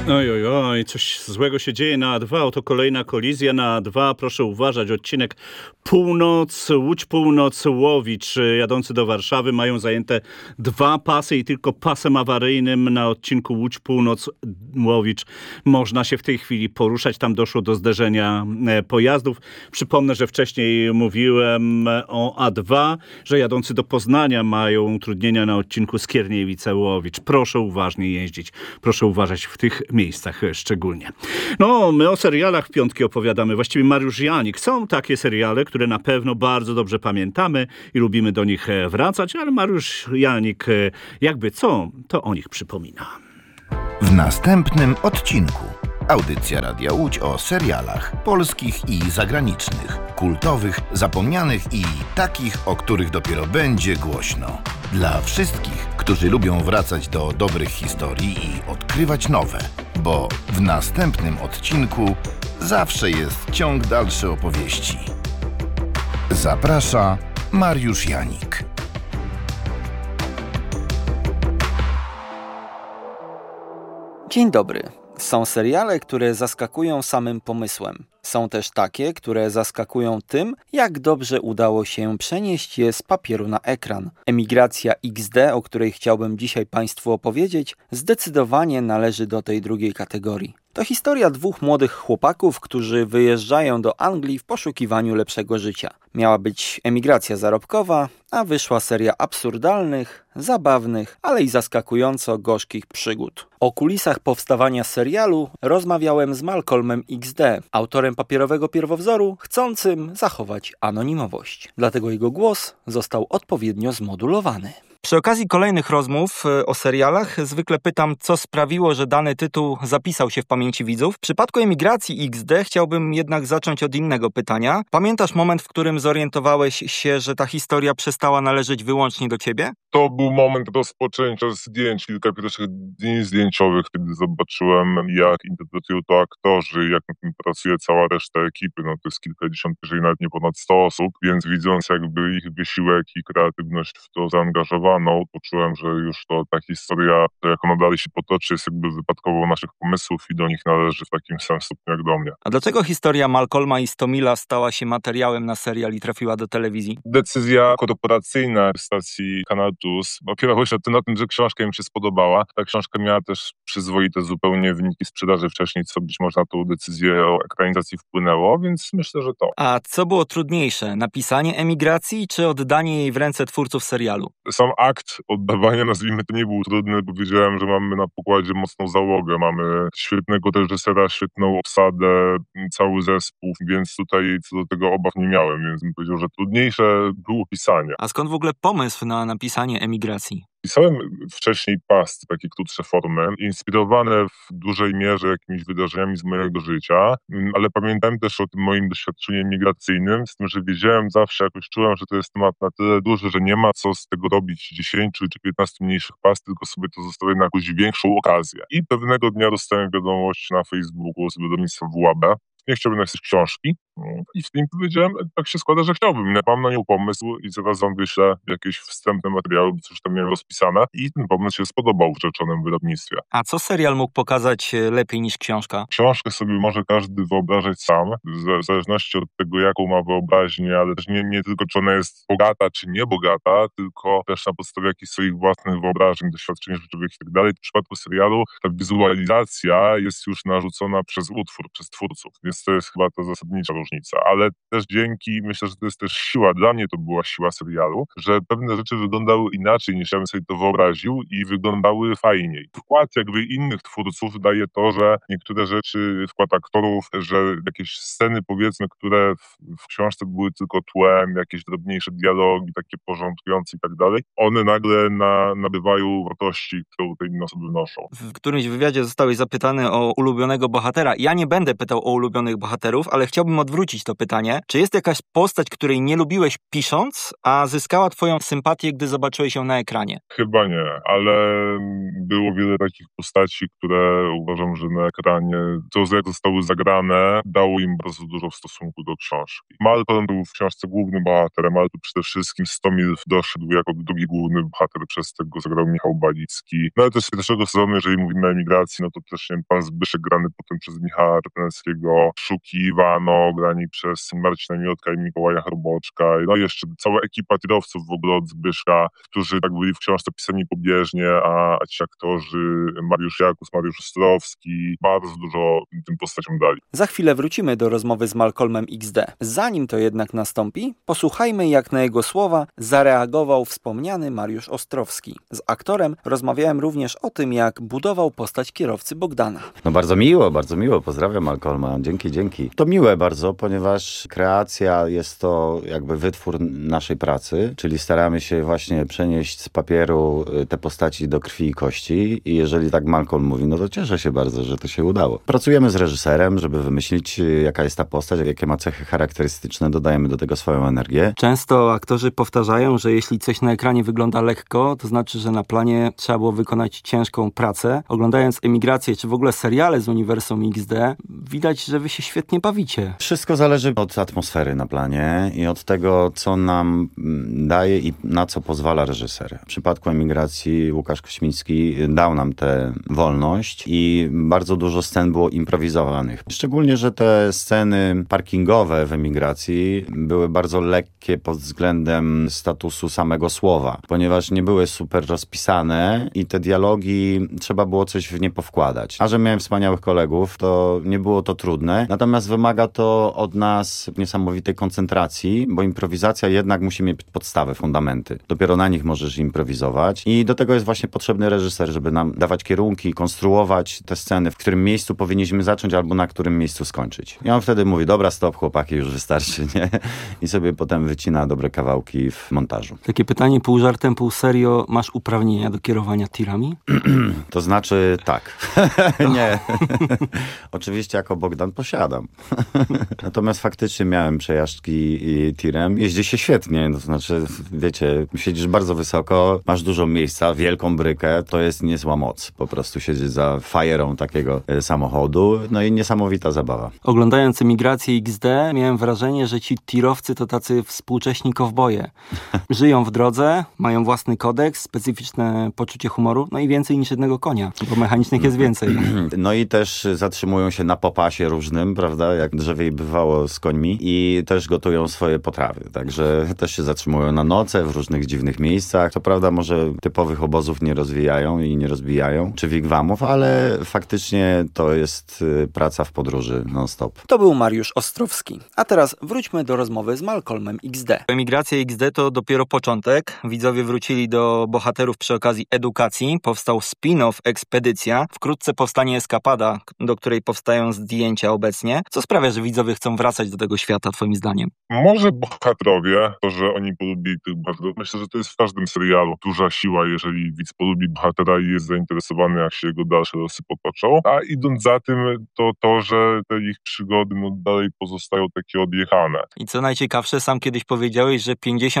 Oj, oj, oj, coś złego się dzieje na A2, oto kolejna kolizja na A2, proszę uważać, odcinek Łódź-Północ, Łowicz, jadący do Warszawy mają zajęte 2 pasy i tylko pasem awaryjnym na odcinku Łódź-Północ, Łowicz można się w tej chwili poruszać, tam doszło do zderzenia pojazdów. Przypomnę, że wcześniej mówiłem o A2, że jadący do Poznania mają utrudnienia na odcinku Skierniewice-Łowicz. Proszę uważnie jeździć, proszę uważać w tych miejscach szczególnie. No, my o serialach w piątki opowiadamy, właściwie Mariusz Janik. Są takie seriale, które na pewno bardzo dobrze pamiętamy i lubimy do nich wracać, ale Mariusz Janik jakby co, to o nich przypomina. W następnym odcinku audycja Radia Łódź o serialach polskich i zagranicznych, kultowych, zapomnianych i takich, o których dopiero będzie głośno. Dla wszystkich, którzy lubią wracać do dobrych historii i odkrywać nowe, bo w następnym odcinku zawsze jest ciąg dalszy opowieści. Zaprasza Mariusz Janik. Dzień dobry. Są seriale, które zaskakują samym pomysłem. Są też takie, które zaskakują tym, jak dobrze udało się przenieść je z papieru na ekran. Emigracja XD, o której chciałbym dzisiaj Państwu opowiedzieć, zdecydowanie należy do tej drugiej kategorii. To historia 2 młodych chłopaków, którzy wyjeżdżają do Anglii w poszukiwaniu lepszego życia. Miała być emigracja zarobkowa, a wyszła seria absurdalnych, zabawnych, ale i zaskakująco gorzkich przygód. O kulisach powstawania serialu rozmawiałem z Malcolmem XD, autorem papierowego pierwowzoru, chcącym zachować anonimowość. Dlatego jego głos został odpowiednio zmodulowany. Przy okazji kolejnych rozmów o serialach zwykle pytam, co sprawiło, że dany tytuł zapisał się w pamięci widzów. W przypadku Emigracji XD chciałbym jednak zacząć od innego pytania. Pamiętasz moment, w którym zorientowałeś się, że ta historia przestała należeć wyłącznie do ciebie? To był moment rozpoczęcia zdjęć, kilka pierwszych dni zdjęciowych, kiedy zobaczyłem, jak interpretują to aktorzy, jak na tym pracuje cała reszta ekipy. No to jest kilkadziesiąt, jeżeli nawet nie ponad 100 osób, więc widząc jakby ich wysiłek i kreatywność w to zaangażowaną, poczułem, że już to ta historia, to jak ona dalej się potoczy, jest jakby wypadkową naszych pomysłów i do nich należy w takim samym stopniu jak do mnie. A dlaczego historia Malcolma i Stomila stała się materiałem na serial i trafiła do telewizji? Decyzja korporacyjna stacji Kanal Plus opierała się na tym, że książka mi się spodobała. Ta książka miała też przyzwoite zupełnie wyniki sprzedaży wcześniej, co być może na tą decyzję o ekranizacji wpłynęło, więc myślę, że to. A co było trudniejsze? Napisanie Emigracji czy oddanie jej w ręce twórców serialu? Sam akt oddawania, nazwijmy to, nie był trudny, bo wiedziałem, że mamy na pokładzie mocną załogę, mamy świetnego reżysera, świetną obsadę, cały zespół, więc tutaj co do tego obaw nie miałem, więc bym powiedział, że trudniejsze było pisanie. A skąd w ogóle pomysł na napisanie Emigracji? Pisałem wcześniej pasty, takie krótsze formy, inspirowane w dużej mierze jakimiś wydarzeniami z mojego życia, ale pamiętałem też o tym moim doświadczeniu emigracyjnym, z tym, że wiedziałem zawsze, jakoś czułem, że to jest temat na tyle duży, że nie ma co z tego robić 10 czy 15 mniejszych past, tylko sobie to zostawię na jakąś większą okazję. I pewnego dnia dostałem wiadomość na Facebooku z wydawnictwa WAB. Nie chciałbym napisać książki. I w tym powiedziałem, tak się składa, że chciałbym. Mam na nią pomysł i zaraz wam wyślę jakieś wstępne materiały, bo coś tam miałem rozpisane i ten pomysł się spodobał w rzeczonym wydawnictwie. A co serial mógł pokazać lepiej niż książka? Książkę sobie może każdy wyobrażać sam, w zależności od tego, jaką ma wyobraźnię, ale też nie tylko, czy ona jest bogata, czy niebogata, tylko też na podstawie jakichś swoich własnych wyobrażeń, doświadczeń życiowych i tak dalej. W przypadku serialu ta wizualizacja jest już narzucona przez utwór, przez twórców, więc to jest chyba ta zasadnicza różnica, ale też dzięki, myślę, że to jest też siła, dla mnie to była siła serialu, że pewne rzeczy wyglądały inaczej niż ja bym sobie to wyobraził i wyglądały fajniej. Wkład jakby innych twórców daje to, że niektóre rzeczy, wkład aktorów, że jakieś sceny powiedzmy, które w książce były tylko tłem, jakieś drobniejsze dialogi, takie porządkujące i tak dalej, one nagle nabywają wartości, którą te inne osoby wnoszą. W którymś wywiadzie zostałeś zapytany o ulubionego bohatera. Ja nie będę pytał o ulubionych bohaterów, ale chciałbym odwrócić odwrócić to pytanie. Czy jest jakaś postać, której nie lubiłeś pisząc, a zyskała twoją sympatię, gdy zobaczyłeś ją na ekranie? Chyba nie, ale było wiele takich postaci, które uważam, że na ekranie to, jak zostały zagrane, dało im bardzo dużo w stosunku do książki. Malcolm był w książce głównym bohaterem, ale tu przede wszystkim Stomil doszedł jako drugi główny bohater, przez tego zagrał Michał Balicki. No ale też z pierwszego sezonu, jeżeli mówimy o emigracji, no to też nie wiem, pan Zbyszek grany potem przez Michała Rtneckiego, Szuki Iwano grani przez Marcina Miotka i Mikołaja Chroboczka, no i jeszcze cała ekipa tirowców w ogóle od Zbyszka, którzy tak byli w książce pisani pobieżnie, a ci aktorzy Mariusz Jakus, Mariusz Ostrowski bardzo dużo tym postaciom dali. Za chwilę wrócimy do rozmowy z Malcolmem XD. Zanim to jednak nastąpi, posłuchajmy, jak na jego słowa zareagował wspomniany Mariusz Ostrowski. Z aktorem rozmawiałem również o tym, jak budował postać kierowcy Bogdana. No bardzo miło, pozdrawiam Malcolma, dzięki. To miłe bardzo, ponieważ kreacja jest to jakby wytwór naszej pracy, czyli staramy się właśnie przenieść z papieru te postaci do krwi i kości i jeżeli tak Malcolm mówi, no to cieszę się bardzo, że to się udało. Pracujemy z reżyserem, żeby wymyślić, jaka jest ta postać, jakie ma cechy charakterystyczne, dodajemy do tego swoją energię. Często aktorzy powtarzają, że jeśli coś na ekranie wygląda lekko, to znaczy, że na planie trzeba było wykonać ciężką pracę. Oglądając Emigrację, czy w ogóle seriale z uniwersum XD, widać, że wy się świetnie bawicie. Wszystko zależy od atmosfery na planie i od tego, co nam daje i na co pozwala reżyser. W przypadku Emigracji Łukasz Kośmicki dał nam tę wolność i bardzo dużo scen było improwizowanych. Szczególnie, że te sceny parkingowe w Emigracji były bardzo lekkie pod względem statusu samego słowa, ponieważ nie były super rozpisane i te dialogi trzeba było coś w nie powkładać. A że miałem wspaniałych kolegów, to nie było to trudne. Natomiast wymaga to od nas niesamowitej koncentracji, bo improwizacja jednak musi mieć podstawę, fundamenty. Dopiero na nich możesz improwizować i do tego jest właśnie potrzebny reżyser, żeby nam dawać kierunki, konstruować te sceny, w którym miejscu powinniśmy zacząć albo na którym miejscu skończyć. I on wtedy mówi, dobra, stop chłopaki, już wystarczy, nie? I sobie potem wycina dobre kawałki w montażu. Takie pytanie pół żartem, pół serio. Masz uprawnienia do kierowania tirami? To znaczy tak. Nie. Oczywiście jako Bogdan posiadam. Natomiast faktycznie miałem przejażdżki tirem. Jeździ się świetnie. To znaczy, wiecie, siedzisz bardzo wysoko, masz dużo miejsca, wielką brykę. To jest niezła moc. Po prostu siedzieć za fajerą takiego samochodu. No i niesamowita zabawa. Oglądając Emigrację XD miałem wrażenie, że ci tirowcy to tacy współcześni kowboje. Żyją w drodze, mają własny kodeks, specyficzne poczucie humoru, no i więcej niż jednego konia, bo mechanicznych jest więcej. No i też zatrzymują się na popasie różnym, prawda, jak drzewiej bywało z końmi i też gotują swoje potrawy. Także też się zatrzymują na noce w różnych dziwnych miejscach. To prawda, może typowych obozów nie rozwijają i nie rozbijają, czy wigwamów, ale faktycznie to jest praca w podróży non-stop. To był Mariusz Ostrowski. A teraz wróćmy do rozmowy z Malcolmem XD. Emigracja XD to dopiero początek. Widzowie wrócili do bohaterów przy okazji edukacji. Powstał spin-off Ekspedycja. Wkrótce powstanie Eskapada, do której powstają zdjęcia obecnie. Co sprawia, że widzowie chcą wracać do tego świata, twoim zdaniem? Może bohaterowie, to, że oni polubili tych bohaterów. Myślę, że to jest w każdym serialu duża siła, jeżeli widz polubi bohatera i jest zainteresowany, jak się jego dalsze losy potoczą. A idąc za tym, to że te ich przygody dalej pozostają takie odjechane. I co najciekawsze, sam kiedyś powiedziałeś, że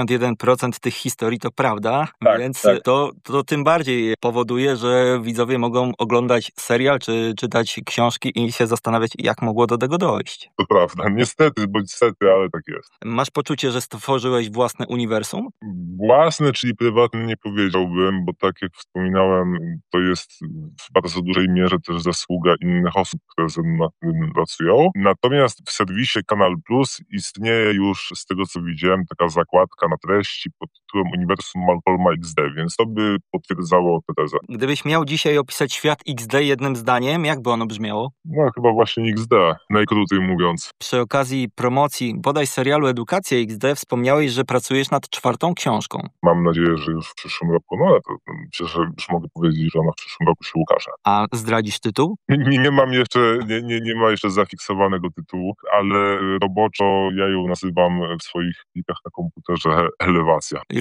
51% tych historii to prawda, tak, więc tak. To tym bardziej powoduje, że widzowie mogą oglądać serial czy czytać książki i się zastanawiać, jak mogło do tego dojść. To prawda. Niestety, bądź stety, ale tak jest. Masz poczucie, że stworzyłeś własne uniwersum? Własne, czyli prywatne nie powiedziałbym, bo tak jak wspominałem, to jest w bardzo dużej mierze też zasługa innych osób, które ze mną nad tym pracują. Natomiast w serwisie Kanal Plus istnieje już, z tego co widziałem, taka zakładka na treści pod tytułem Uniwersum Malcolma XD, więc to by potwierdzało tę tezę. Gdybyś miał dzisiaj opisać świat XD jednym zdaniem, jak by ono brzmiało? No chyba właśnie XD, najkrócej mówiąc. Przy okazji promocji bodaj serialu Edukacja XD wspomniałeś, że pracujesz nad 4. książką. Mam nadzieję, że już w przyszłym roku, no ale to myślę, że już mogę powiedzieć, że ona w przyszłym roku się ukaże. A zdradzisz tytuł? Nie mam jeszcze, nie ma jeszcze zafiksowanego tytułu, ale roboczo ja ją nazywam w swoich plikach na komputerze Elewacja. I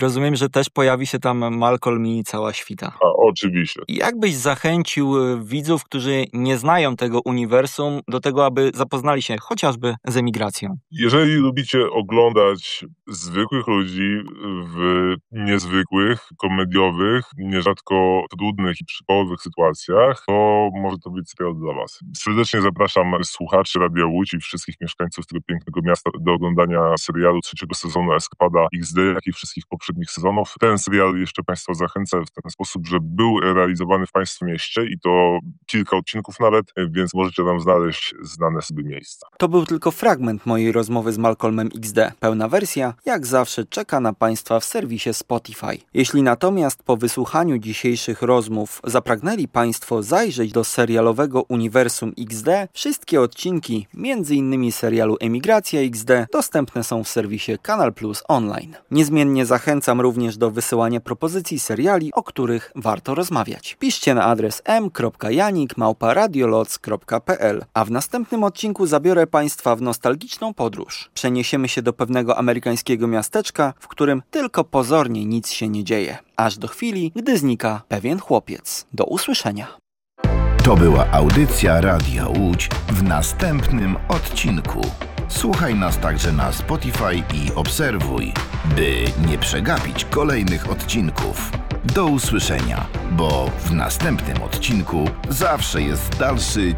rozumiem, że też pojawi się tam Malcolm i cała świta. A oczywiście. Jak byś zachęcił widzów, którzy nie znają tego uniwersum, do tego, aby zapoznali się chociażby z emigracją? Jeżeli lubicie oglądać zwykłych ludzi w niezwykłych, komediowych, nierzadko trudnych i przypałowych sytuacjach, to może to być serial dla was. Serdecznie zapraszam słuchaczy Radia Łódź i wszystkich mieszkańców tego pięknego miasta do oglądania serialu 3. sezonu Escapada XD, jak i wszystkich poprzednich sezonów. Ten serial jeszcze Państwa zachęcę w ten sposób, że był realizowany w Państwa mieście i to kilka odcinków nawet, więc możecie tam znaleźć znane sobie miejsca. To był tylko fragment mojej rozmowy z Malcolmem XD. Pełna wersja, jak zawsze, czeka na Państwa w serwisie Spotify. Jeśli natomiast po wysłuchaniu dzisiejszych rozmów zapragnęli Państwo zajrzeć do serialowego uniwersum XD, wszystkie odcinki, m.in. serialu Emigracja XD, dostępne są w serwisie Kanal Plus Online. Niezmiennie zachęcam również do wysyłania propozycji seriali, o których warto rozmawiać. Piszcie na adres m.janik@radioloc.pl, a w następnym odcinku zabiorę Państwa w nostalgiczną podróż. Przeniesiemy się do pewnego amerykańskiego miasteczka, w którym tylko pozornie nic się nie dzieje, aż do chwili, gdy znika pewien chłopiec. Do usłyszenia. To była audycja Radia Łódź w następnym odcinku. Słuchaj nas także na Spotify i obserwuj, by nie przegapić kolejnych odcinków. Do usłyszenia, bo w następnym odcinku zawsze jest dalszy